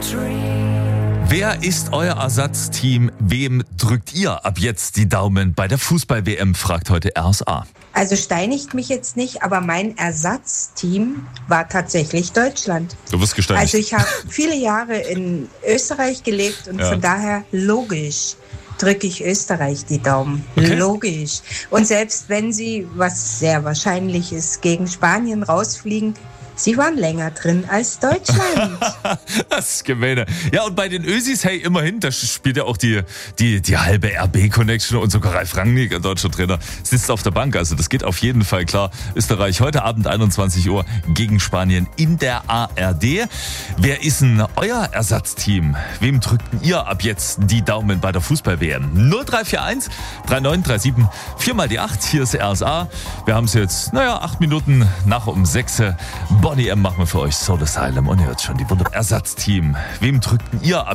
Wer ist euer Ersatzteam? Wem drückt ihr ab jetzt die Daumen bei der Fußball-WM, fragt heute RSA. Also steinigt mich jetzt nicht, aber mein Ersatzteam war tatsächlich Deutschland. Du wirst gesteinigt. Also ich habe viele Jahre in Österreich gelebt und von daher logisch drücke ich Österreich die Daumen. Okay. Logisch. Und selbst wenn sie, was sehr wahrscheinlich ist, gegen Spanien rausfliegen, sie waren länger drin als Deutschland. Das ist gemeine. Ja, und bei den Ösis, hey, immerhin, da spielt ja auch die halbe RB-Connection und sogar Ralf Rangnick, ein deutscher Trainer, sitzt auf der Bank. Also das geht auf jeden Fall klar. Österreich heute Abend 21 Uhr gegen Spanien in der ARD. Wer ist denn euer Ersatzteam? Wem drückten ihr ab jetzt die Daumen bei der Fußball-WM? 0341 3937 4 mal die 8. Hier ist RSA. Wir haben es jetzt, 8 Minuten nach um 6. Bonnie M machen wir für euch Soul Asylum und ihr hört schon, die Ersatzteam. Wem drückten ihr ab?